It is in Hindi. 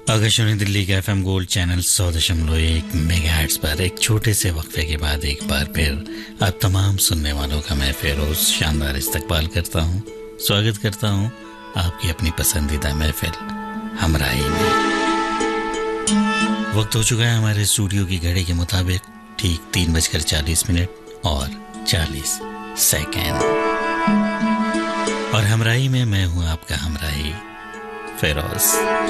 आकाशवाणी दिल्ली के एफएम गोल्ड चैनल 100.1 मेगाहर्ट्ज पर एक छोटे से वक्फे के बाद एक बार फिर आप तमाम सुनने वालों का मैं फिरोज शानदार इस्तकबाल करता हूं। स्वागत करता हूं आपकी अपनी पसंदीदा महफिल हमराही में। वक्त हो चुका है हमारे स्टूडियो की घड़ी के मुताबिक ठीक 3:40 और 40 सेकेंड। और हमराही में मैं हूं आपका हमराही फिरोज।